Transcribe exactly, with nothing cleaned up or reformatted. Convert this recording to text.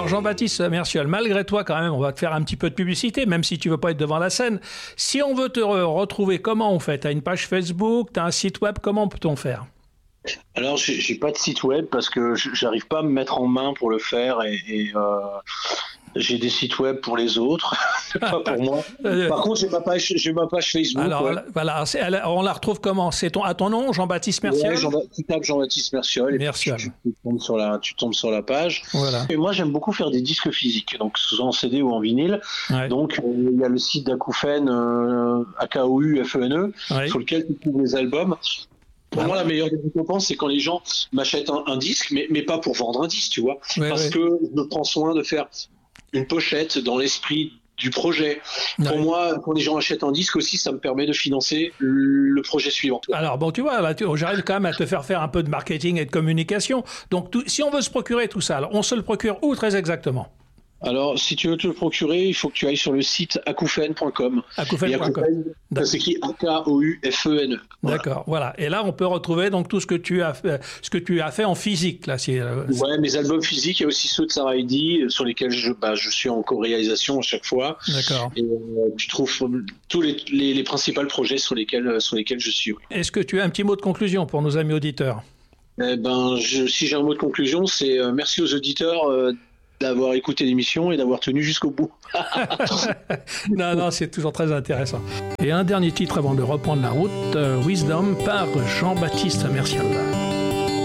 Alors Jean-Baptiste Merciol, malgré toi quand même, on va te faire un petit peu de publicité, même si tu veux pas être devant la scène. Si on veut te re- retrouver, comment on fait? Tu as une page Facebook, tu as un site web, comment peut-on faire? Alors, j'ai, j'ai pas de site web parce que j- j'arrive pas à me mettre en main pour le faire et, et, euh, j'ai des sites web pour les autres, c'est pas pour moi. Euh, Par contre, j'ai ma page, j'ai ma page Facebook. Alors Ouais, voilà, c'est- elle- on la retrouve comment? C'est ton, à ton nom, Jean-Baptiste Merciol? ouais, Jean, tu tapes Jean-Baptiste Merciol et puis tu, Merciol. tu- tu tombes sur la, tu tombes sur la page. Voilà. Et moi, j'aime beaucoup faire des disques physiques, donc soit en C D ou en vinyle. Ouais. Donc, euh, il y a le site d'Akoufen, euh, A K O U F E N E, Ouais. sur lequel tu trouves les albums. Pour Ah moi, ouais. la meilleure des récompenses, c'est quand les gens m'achètent un, un disque, mais, mais pas pour vendre un disque, tu vois. Ouais, Parce ouais. que je me prends soin de faire une pochette dans l'esprit du projet. Pour Ouais. moi, quand les gens achètent un disque aussi, ça me permet de financer le projet suivant. Alors bon, tu vois, là, tu- j'arrive quand même à te faire faire un peu de marketing et de communication. Donc, tout- si on veut se procurer tout ça, alors, on se le procure où très exactement? Alors, si tu veux te le procurer, il faut que tu ailles sur le site akoufen point com. akoufen Et point com. Akoufen, ça s'écrit A K O U F E N E. Voilà. D'accord, voilà. Et là, on peut retrouver donc tout ce que tu as fait, ce que tu as fait en physique. Là, c'est, euh, c'est- Ouais, mes albums physiques, il y a aussi ceux de Sarah Heidi, sur lesquels je, bah, je suis en co-réalisation à chaque fois. D'accord. Et euh, tu trouves tous les, les, les principaux projets sur lesquels, sur lesquels je suis. Oui. Est-ce que tu as un petit mot de conclusion pour nos amis auditeurs? Eh ben, je, si j'ai un mot de conclusion, c'est euh, merci aux auditeurs euh, d'avoir écouté l'émission et d'avoir tenu jusqu'au bout. Non, non, c'est toujours très intéressant. Et un dernier titre avant de reprendre la route, euh, Wisdom par Jean-Baptiste Merciol.